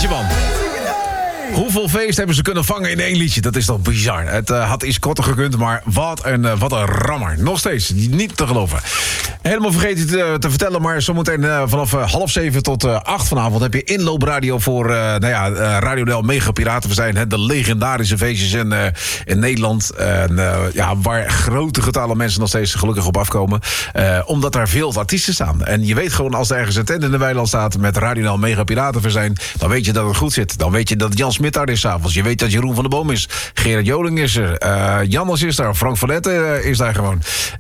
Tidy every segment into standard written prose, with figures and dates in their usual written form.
liedje, man. Hoeveel feest hebben ze kunnen vangen in één liedje? Dat is toch bizar. Het had iets korter gekund, maar wat een rammer. Nog steeds, niet te geloven. Helemaal vergeten te vertellen, maar zometeen vanaf 6:30 tot 8 vanavond heb je inloopradio voor Radio Del Mega Piratenfestijn. De legendarische feestjes in Nederland. Waar grote getallen mensen nog steeds gelukkig op afkomen. Omdat daar veel artiesten staan. En je weet gewoon, als er ergens een tent in de weiland staat met Radio Del Mega Piratenfestijn, dan weet je dat het goed zit. Dan weet je dat Jan Smit daar is 's avonds. Je weet dat Jeroen van der Boom is. Gerard Joling is er. Jannes is daar. Frank van Letten is daar gewoon.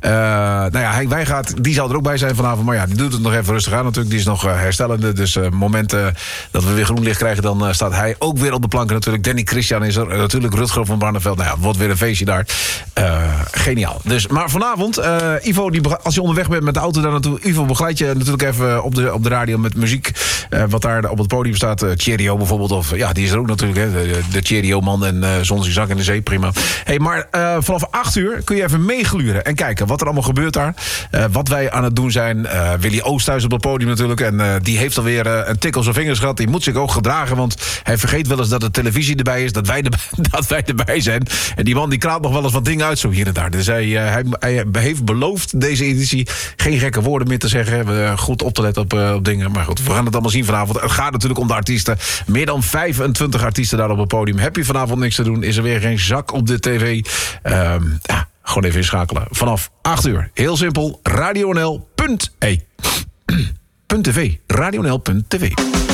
Die zal er ook bij zijn vanavond. Maar ja, die doet het nog even rustig aan natuurlijk. Die is nog herstellende. Dus moment dat we weer groen licht krijgen, dan staat hij ook weer op de planken natuurlijk. Danny Christian is er. Natuurlijk Rutger van Barneveld. Nou ja, het wordt weer een feestje daar. Geniaal. Dus, maar vanavond, Ivo, als je onderweg bent met de auto daar naartoe, Ivo begeleid je natuurlijk even op de radio met muziek. Wat daar op het podium staat. Cheerio bijvoorbeeld. Of ja, die is er ook natuurlijk. De Cheerio-man en Zon zak in de zee, prima. Hey, maar vanaf 8 uur kun je even meegluren en kijken wat er allemaal gebeurt daar. Wat wij aan het doen zijn. Willy Oosthuis op het podium natuurlijk. En die heeft alweer een tik op zijn vingers gehad. Die moet zich ook gedragen, want hij vergeet wel eens dat de televisie erbij is. Dat wij erbij zijn. En die man die kraalt nog wel eens wat dingen uit zo hier en daar. Dus hij heeft beloofd deze editie geen gekke woorden meer te zeggen. Goed op te letten op dingen. Maar goed, we gaan het allemaal zien vanavond. Het gaat natuurlijk om de artiesten. Meer dan 25 artiesten daar op het podium. Heb je vanavond niks te doen? Is er weer geen zak op de tv? Gewoon even inschakelen. Vanaf 8 uur. Heel simpel. RadioNL.tv. RadioNL.tv.